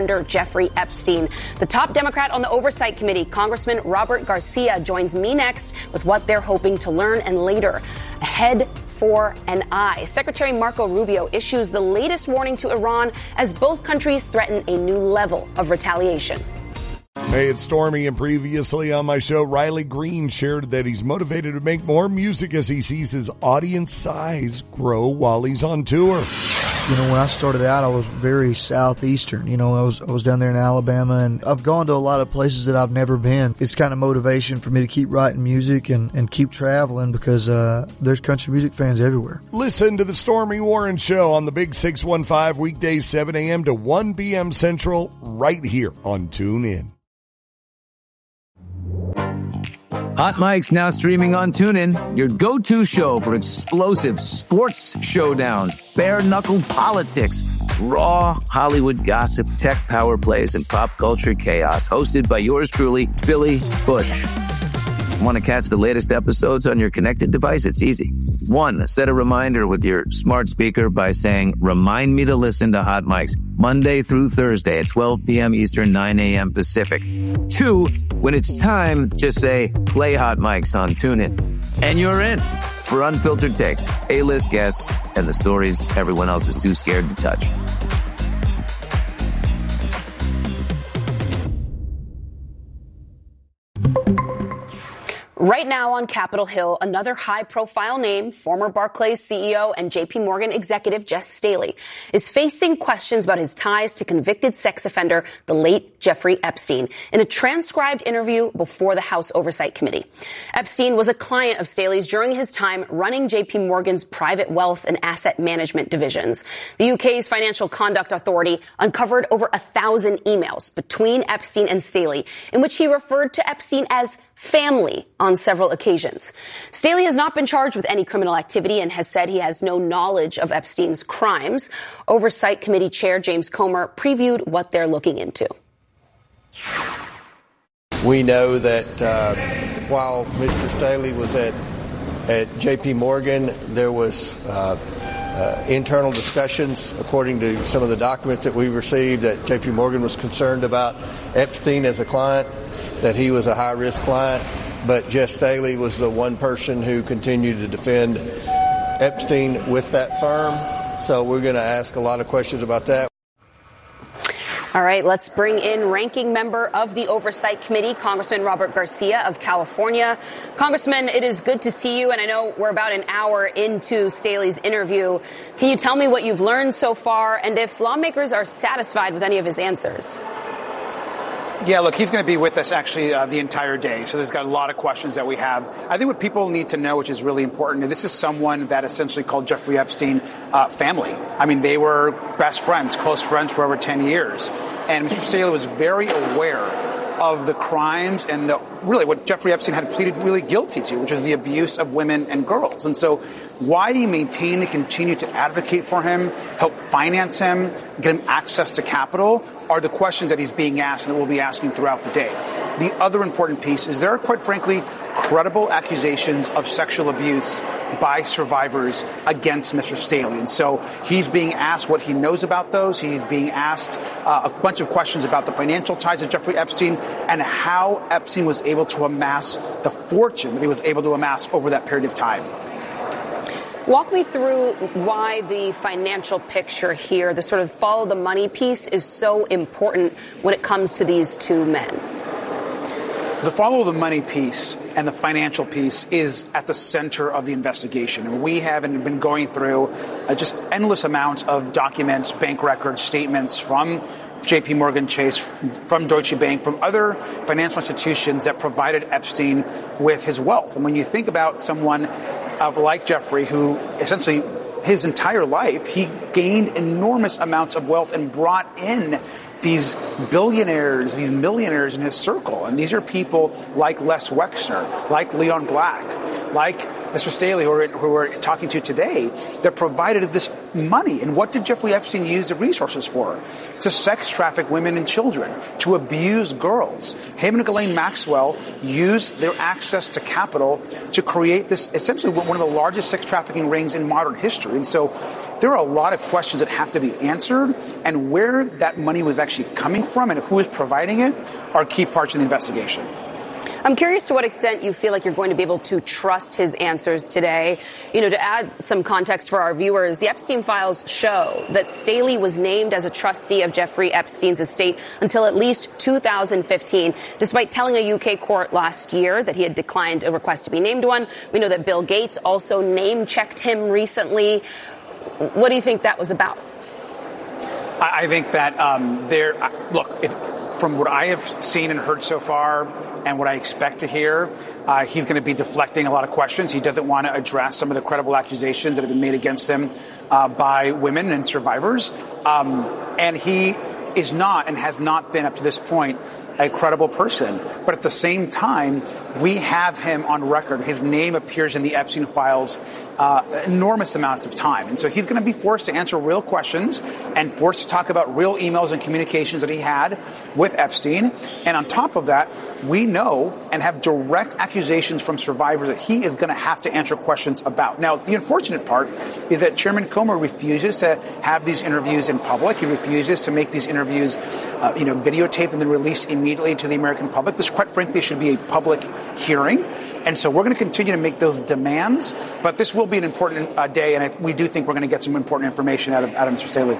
Jeffrey Epstein. The top Democrat on the Oversight Committee, Congressman Robert Garcia, joins me next with what they're hoping to learn, and later, a head for an eye. Secretary Marco Rubio issues the latest warning to Iran as both countries threaten a new level of retaliation. Hey, it's Stormy, and previously on my show, Riley Green shared that he's motivated to make more music as he sees his audience size grow while he's on tour. You know, when I started out, I was very southeastern. You know, I was down there in Alabama, and I've gone to a lot of places that I've never been. It's kind of motivation for me to keep writing music and keep traveling because there's country music fans everywhere. Listen to the Stormy Warren Show on the Big 615 weekdays 7 a.m. to 1 p.m. Central right here on TuneIn. Hot Mic's now streaming on TuneIn, your go-to show for explosive sports showdowns, bare-knuckle politics, raw Hollywood gossip, tech power plays, and pop culture chaos. Hosted by yours truly, Billy Bush. Want to catch the latest episodes on your connected device? It's easy. 1, set a reminder with your smart speaker by saying, "Remind me to listen to Hot Mics Monday through Thursday at 12 p.m. Eastern, 9 a.m. Pacific." 2, when it's time, just say, "Play Hot Mics on TuneIn." And you're in for unfiltered takes, A-list guests, and the stories everyone else is too scared to touch. Right now on Capitol Hill, another high-profile name, former Barclays CEO and J.P. Morgan executive Jes Staley, is facing questions about his ties to convicted sex offender, the late Jeffrey Epstein, in a transcribed interview before the House Oversight Committee. Epstein was a client of Staley's during his time running J.P. Morgan's private wealth and asset management divisions. The UK's Financial Conduct Authority uncovered over 1,000 emails between Epstein and Staley, in which he referred to Epstein as family on several occasions. Staley has not been charged with any criminal activity and has said he has no knowledge of Epstein's crimes. Oversight Committee Chair James Comer previewed what they're looking into. We know that while Mr. Staley was at J.P. Morgan, there was internal discussions, according to some of the documents that we received, that J.P. Morgan was concerned about Epstein as a client, that he was a high-risk client, but Jes Staley was the one person who continued to defend Epstein with that firm. So we're going to ask a lot of questions about that. All right, let's bring in ranking member of the Oversight Committee, Congressman Robert Garcia of California. Congressman, it is good to see you, and I know we're about an hour into Staley's interview. Can you tell me what you've learned so far, and if lawmakers are satisfied with any of his answers? Yeah, look, he's going to be with us actually the entire day. So there's got a lot of questions that we have. I think what people need to know, which is really important, and this is someone that essentially called Jeffrey Epstein family. I mean, they were best friends, close friends for over 10 years. And Mr. Staley was very aware of the crimes and really what Jeffrey Epstein had pleaded really guilty to, which was the abuse of women and girls. And so why do you maintain and continue to advocate for him, help finance him, get him access to capital, are the questions that he's being asked and that we'll be asking throughout the day. The other important piece is there are, quite frankly, credible accusations of sexual abuse by survivors against Mr. Staley. And so he's being asked what he knows about those. He's being asked a bunch of questions about the financial ties of Jeffrey Epstein and how Epstein was able to amass the fortune that he was able to amass over that period of time. Walk me through why the financial picture here, the sort of follow the money piece, is so important when it comes to these two men. The follow the money piece and the financial piece is at the center of the investigation. And we have been going through just endless amounts of documents, bank records, statements from J.P. Morgan Chase, from Deutsche Bank, from other financial institutions that provided Epstein with his wealth. And when you think about someone like Jeffrey, who essentially his entire life, he gained enormous amounts of wealth and brought in these billionaires, these millionaires in his circle. And these are people like Les Wexner, like Leon Black, like Mr. Staley, who we're talking to today, that provided this money. And what did Jeffrey Epstein use the resources for? To sex traffic women and children, to abuse girls. Him and Ghislaine Maxwell used their access to capital to create this, essentially one of the largest sex trafficking rings in modern history. And so there are a lot of questions that have to be answered, and where that money was actually coming from and who is providing it are key parts of the investigation. I'm curious to what extent you feel like you're going to be able to trust his answers today. To add some context for our viewers, the Epstein files show that Staley was named as a trustee of Jeffrey Epstein's estate until at least 2015, despite telling a UK court last year that he had declined a request to be named one. We know that Bill Gates also name-checked him recently. What do you think that was about? I think that from what I have seen and heard so far and what I expect to hear, he's going to be deflecting a lot of questions. He doesn't want to address some of the credible accusations that have been made against him by women and survivors. And he is not and has not been up to this point a credible person. But at the same time, we have him on record. His name appears in the Epstein files enormous amounts of time. And so he's going to be forced to answer real questions and forced to talk about real emails and communications that he had with Epstein. And on top of that, we know and have direct accusations from survivors that he is going to have to answer questions about. Now, the unfortunate part is that Chairman Comer refuses to have these interviews in public. He refuses to make these interviews, videotaped and then released immediately to the American public. This, quite frankly, should be a public hearing. And so we're going to continue to make those demands. But this will be an important day, and we do think we're going to get some important information out of Mr. Staley.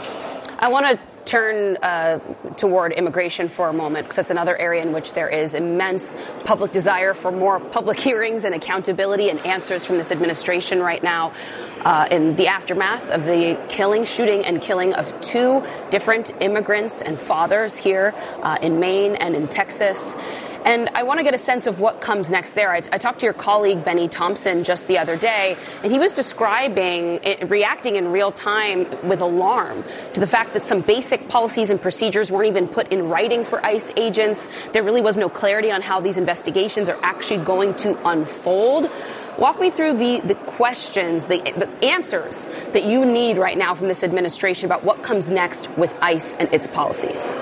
I want to turn toward immigration for a moment, because that's another area in which there is immense public desire for more public hearings and accountability and answers from this administration right now in the aftermath of the shooting and killing of 2 different immigrants and fathers here in Maine and in Texas. And I want to get a sense of what comes next there. I talked to your colleague, Benny Thompson, just the other day, and he was reacting in real time with alarm to the fact that some basic policies and procedures weren't even put in writing for ICE agents. There really was no clarity on how these investigations are actually going to unfold. Walk me through the questions, the answers that you need right now from this administration about what comes next with ICE and its policies.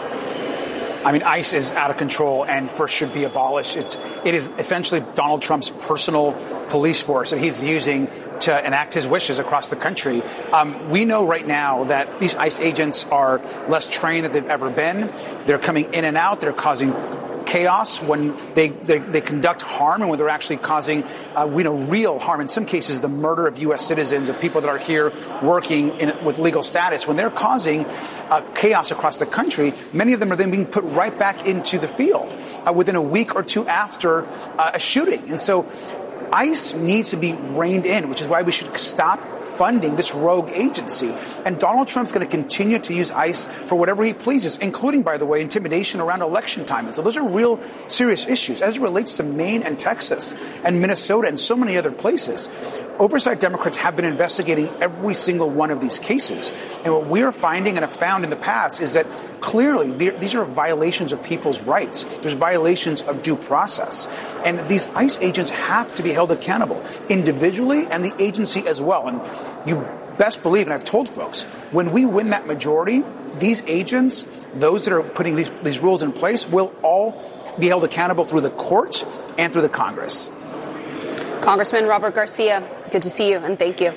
I mean, ICE is out of control and first should be abolished. It is essentially Donald Trump's personal police force that he's using to enact his wishes across the country. We know right now that these ICE agents are less trained than they've ever been. They're coming in and out. They're causing chaos when they conduct harm and when they're actually causing real harm. In some cases, the murder of U.S. citizens, of people that are here working with legal status. When they're causing chaos across the country, many of them are then being put right back into the field within a week or two after a shooting. And so ICE needs to be reined in, which is why we should stop funding this rogue agency. And Donald Trump's going to continue to use ICE for whatever he pleases, including, by the way, intimidation around election time. And so those are real serious issues as it relates to Maine and Texas and Minnesota and so many other places. Oversight Democrats have been investigating every single one of these cases. And what we are finding and have found in the past is that clearly these are violations of people's rights. There's violations of due process. And these ICE agents have to be held accountable individually and the agency as well. And you best believe, and I've told folks, when we win that majority, these agents, those that are putting these rules in place, will all be held accountable through the courts and through the Congress. Congressman Robert Garcia, good to see you, and thank you.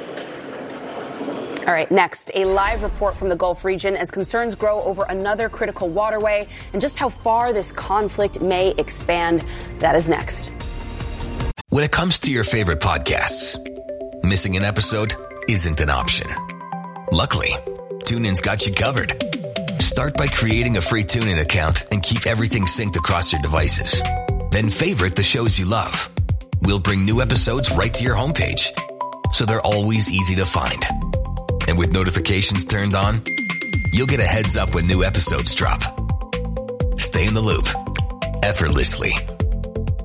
All right, next, a live report from the Gulf region as concerns grow over another critical waterway and just how far this conflict may expand. That is next. When it comes to your favorite podcasts, missing an episode isn't an option. Luckily, TuneIn's got you covered. Start by creating a free TuneIn account and keep everything synced across your devices. Then favorite the shows you love. We'll bring new episodes right to your homepage, so they're always easy to find. And with notifications turned on, you'll get a heads up when new episodes drop. Stay in the loop effortlessly